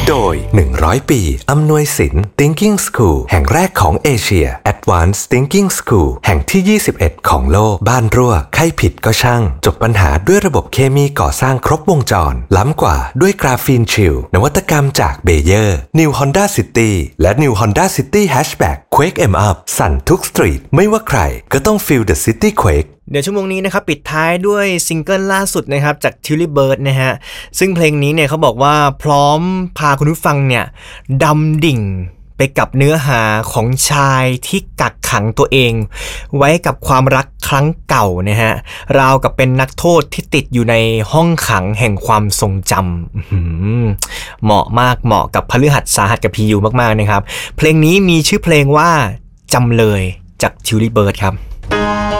โดย100 ปีอำนวยสิน Thinking School แห่งแรกของเอเชีย Advanced Thinking School แห่งที่21ของโลกบ้านรั่วใครผิดก็ช่างจบปัญหาด้วยระบบเคมีก่อสร้างครบวงจรล้ำกว่าด้วยกราฟีนชิลนวัตกรรมจากเบเยอร์ New Honda City และ New Honda City Hatchback Quake em up สั่นทุกสตรีทไม่ว่าใครก็ต้อง Feel the City Quake เดี๋ยวชั่วโมงนี้นะครับปิดท้ายด้วยซิงเกิลล่าสุดนะครับจาก Tilly Bird นะฮะซึ่งเพลงนี้เนี่ยเขาบอกว่าพร้อมพาคุณผู้ฟังเนี่ยดำดิ่งไปกับเนื้อหาของชายที่กักขังตัวเองไว้กับความรักครั้งเก่านะฮะราวกับเป็นนักโทษที่ติดอยู่ในห้องขังแห่งความทรงจำเหมาะมากเหมาะกับพฤหัสสาหัสกับพียูมากๆนะครับเพลงนี้มีชื่อเพลงว่าจำเลยจาก Tilly Bird ครับ